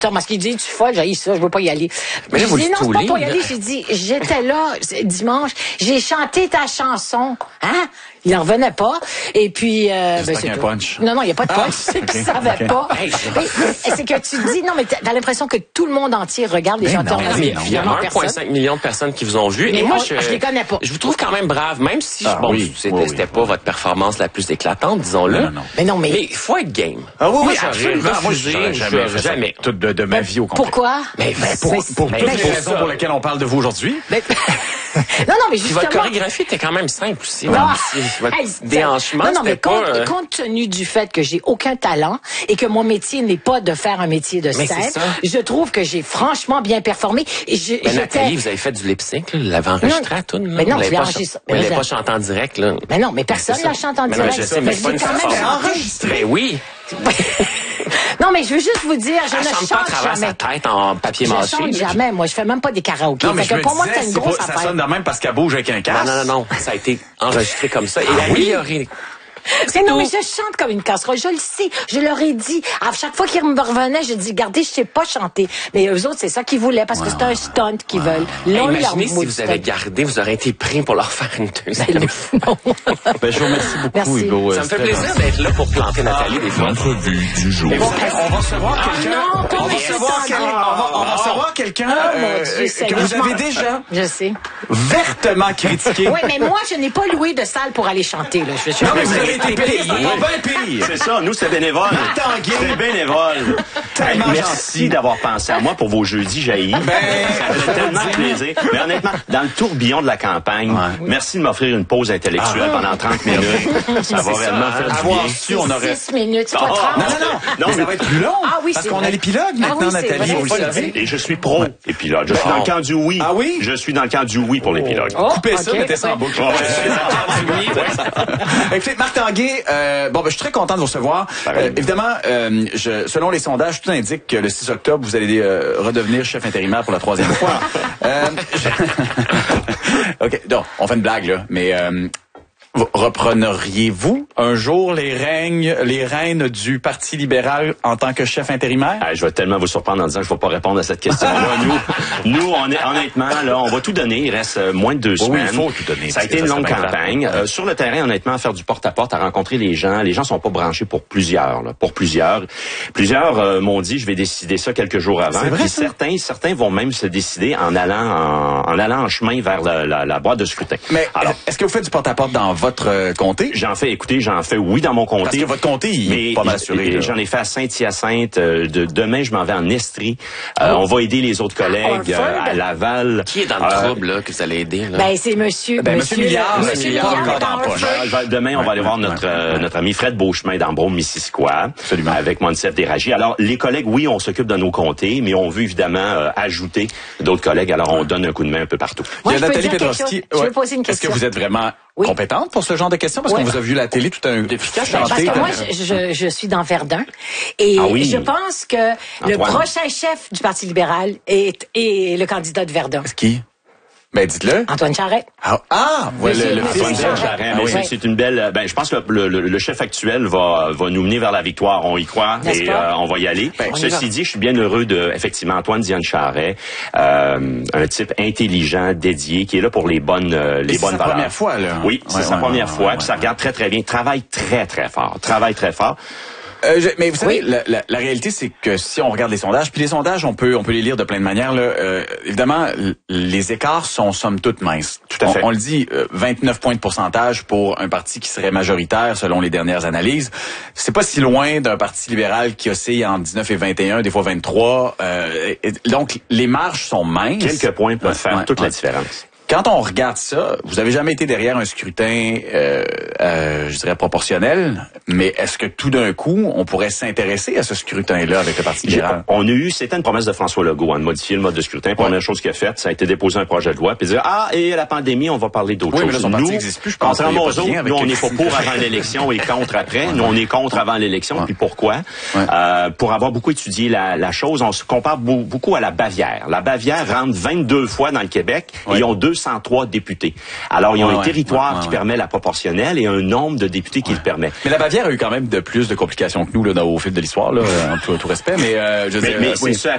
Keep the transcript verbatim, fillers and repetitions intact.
Thomas qui dit, tu folle, j'ai ça, je veux pas y aller. Mais là, je vous dis, le non, c'est pas stoulez, pour y là. aller. J'ai dit, j'étais là dimanche, j'ai chanté ta chanson. Hein? Il en revenait pas. Et puis, euh, ben, c'est c'est un tout. punch. Non, non, il n'y a pas de punch. Ah, c'est okay, qu'il savait okay. pas. Mais c'est que tu dis, non, mais t'as t'as l'impression que tout le monde entier regarde les Mais chanteurs. non, de mais musique. non. Il y a Évidemment, un virgule cinq personne. million de personnes qui vous ont vu. Mais Et moi, on- je, je les connais pas. Je vous trouve quand même brave, même si, Ah, bon, oui, c'était oui, c'était oui, pas oui. votre performance la plus éclatante, disons-le. Non, non, non. Mais non, mais. Mais il faut être game. Ah oui, Moi, oui, j'aurais absolument. Moi, refusé, j'aurais je jamais ferais fait ça jamais. toute de, de ma vie au complet. Pourquoi? Mais, Ben, pour, Mais- pour mais- toutes mais les pour raisons ça. pour lesquelles on parle de vous aujourd'hui. Mais- non, non, mais Puis votre justement. chorégraphie était quand même simple aussi. Non. même si votre Hey, déhanchement, non, non, mais c'était compte, pas... euh, compte tenu du fait que j'ai aucun talent et que mon métier n'est pas de faire un métier de Mais scène, c'est ça. je trouve que j'ai franchement bien performé. Et je, Mais j'étais- Nathalie, vous avez fait du lip-sync, là, vous l'avez enregistré à tout. Mais non, vous je l'ai l'avez pas enregistré. chan- Mais Vous l'avez je- pas chanté en direct, là. Mais non, mais personne c'est ça. la chante en Mais non, direct. je sais, mais c'est pas j'ai une quand même performance. chanté. Mais oui. Non, mais je veux juste vous dire, je Elle ne chante pas à chante travers jamais. sa tête en papier Je mâché. chante là. jamais. Moi, je fais même pas des karaokés. Non, mais Fait je que me pour moi, disais, c'est une c'est grosse pas- ça affaire. sonne de même parce qu'elle bouge avec un casque. Non, non, non, non. Ça a été enregistré comme ça et amélioré. Mais non, mais je chante comme une casserole. Je le sais. Je leur ai dit. À chaque fois qu'ils me revenaient, je dis, regardez, je sais pas chanter. Mais eux autres, c'est ça qu'ils voulaient parce que c'est un stunt qu'ils veulent. Hey, Là, imaginez leur si mot de vous avez stunt. gardé, vous aurez été pris pour leur faire une deuxième. Non. Ben, je vous remercie beaucoup, Merci. Hugo. Ça me fait plaisir d'être là pour planter Nathalie des fois. L'entrevue du jour. Et vous savez, on va recevoir Ah quelqu'un. non, pas on va les recevoir standards. quelqu'un. On va, on va recevoir quelqu'un Oh, mon euh, Dieu, Seigneur, que vous je avez m'en- déjà Je sais. vertement critiqué. Oui, mais moi, je n'ai pas loué de salle pour aller chanter. Là. Je suis Non, mais vous avez été payé. Oui. On va bien pire. C'est ça, nous, c'est bénévole. Tanguay. C'est bénévole. Tellement Hey, gentil. merci d'avoir pensé à moi pour vos jeudis jaillis. Ben, ça fait tellement plaisir. Mais honnêtement, dans le tourbillon de la campagne, Ouais. merci de m'offrir une pause intellectuelle Ah. pendant trente minutes. Ça va C'est vraiment ça, faire du avoir bien. su, on aurait... Six minutes, c'est pas Oh, trente. Non, non, non. Non, mais ça mais- va être plus long. Ah oui, Parce c'est qu'on vrai. a l'épilogue Ah maintenant, oui, c'est Nathalie. vrai, Vous le c'est savez. vrai. Et je suis pro épilogue. Je suis dans le camp du oui. Ah oui? Je suis dans le camp du oui pour l'épilogue. Oh, Coupez ça, ok. mettez ça en boucle. Écoutez, Marc Tanguay, euh, bon, ben, je suis très content de vous recevoir. Pareil. Euh, évidemment, euh, je, selon les sondages, tout indique que le six octobre, vous allez euh, redevenir chef intérimaire pour la troisième fois. euh, je- OK, donc, on fait une blague, là, mais... Euh, vous- repreneriez-vous un jour les règnes, les rênes du Parti libéral en tant que chef intérimaire? Ah, je vais tellement vous surprendre en disant que je ne vais pas répondre à cette question-là. Nous, nous, on est, honnêtement, là, on va tout donner. Il reste euh, moins de deux Oui, semaines. il faut tout donner, Ça a parce été que une ça longue serait bien campagne. grave. Euh, sur le terrain, honnêtement, faire du porte-à-porte, à rencontrer les gens. Les gens sont pas branchés pour plusieurs, là, pour plusieurs. Plusieurs euh, m'ont dit, je vais décider ça quelques jours avant. C'est vrai, Puis ça? certains, certains vont même se décider en allant, en, en allant en chemin vers la, la, la boîte de scrutin. Mais Alors, est-ce que vous faites du porte-à-porte dans votre euh, comté? j'en fais, écoutez, j'en fais, oui, dans mon comté. Parce que votre comté, il est Mais pas mal assuré. j- là. J'en ai fait à Saint-Hyacinthe. Euh, de, demain, je m'en vais en Estrie. Euh, Oh. On va aider les autres collègues Hartford. euh, à Laval. Qui est dans le Euh, trouble, là, que vous allez aider, là? Ben, c'est monsieur. Ben, monsieur Milliard, Monsieur monsieur Milliard, Milliard, est encore en dans la poche. Hartford. je vais- Demain, on Ouais, va aller voir ouais, notre ouais, euh, ouais. notre ami Fred Beauchemin dans Brome-Missisquoi. Absolument. Avec Monsef Déragi. Alors, les collègues, oui, on s'occupe de nos comtés, mais on veut évidemment euh, ajouter d'autres collègues. Alors, on donne un coup de main un peu partout. Moi, Il y je a peux Nathalie dire quelque Petroski. chose? Je veux poser une Est-ce que question. vous êtes vraiment Oui. compétente pour ce genre de questions? Parce Oui. qu'on vous a vu à la télé tout un... Depuis quand je Ben, parce chanter, que moi, euh, je, je, je suis dans Verdun et Ah oui. je pense que le Antoine. prochain chef du Parti libéral est, est le candidat de Verdun, Qui? Ben, dites-le. Antoine Charest. Ah, ah ouais, Monsieur- le, le Monsieur Antoine fils de- Charest. Charest, Ah mais oui. c'est- c'est une belle. Ben, je pense que le, le, le chef actuel va va nous mener vers la victoire. On y croit N'est-ce et pas? euh, on va y aller. Ben, on y Ceci va. dit, je suis bien heureux de effectivement Antoine Diane Charest, euh, un type intelligent, dédié, qui est là pour les bonnes euh, les Et c'est bonnes sa valeurs. première fois, là. Oui, c'est Ouais, sa ouais, première ouais, fois. ouais, puis ça ouais. regarde très très bien. Travaille très très fort. Travaille très fort. Euh, je- mais vous savez, Oui. la, la, la réalité, c'est que si on regarde les sondages, puis les sondages, on peut on peut les lire de plein de manières. Là, euh, évidemment, l- les écarts sont somme toute minces. Tout à on, fait. On le dit, euh, vingt-neuf points de pourcentage pour un parti qui serait majoritaire selon les dernières analyses. C'est pas si loin d'un parti libéral qui oscille entre dix-neuf et vingt et un, des fois vingt-trois. Euh, et- donc, les marges sont minces. Quelques points peuvent Ouais, faire ouais, toute ouais. la différence. Quand on regarde ça, vous avez jamais été derrière un scrutin, euh, euh, je dirais proportionnel, mais est-ce que tout d'un coup, on pourrait s'intéresser à ce scrutin-là avec le Parti J'ai- libéral? On a eu, c'était une promesse de François Legault, hein, de modifier le mode de scrutin. Première chose qu'il a faite, ça a été déposer un projet de loi, puis dire ah et la pandémie, on va parler d'autre Oui, mais chose. là, son parti Nous, n'existe plus, je pense contrairement qu'il y a aux pas de lien autres, avec nous on n'est le- pas pour avant l'élection et contre après. Nous on est contre avant l'élection. Ouais. Puis pourquoi Ouais. Euh, Pour avoir beaucoup étudié la, la chose, on se compare beau- beaucoup à la Bavière. La Bavière rentre vingt-deux fois dans le Québec Ouais. et ils ont deux cent trois députés. Alors ils ont Ouais, un ouais, territoire ouais, ouais, qui ouais. permet la proportionnelle et un nombre de députés qui le permet. Mais la Bavière a eu quand même de plus de complications que nous là, dans- au fil de l'histoire, là, en tout, tout respect. Mais, euh, je veux Mais, dire, mais euh, c'est oui. ce à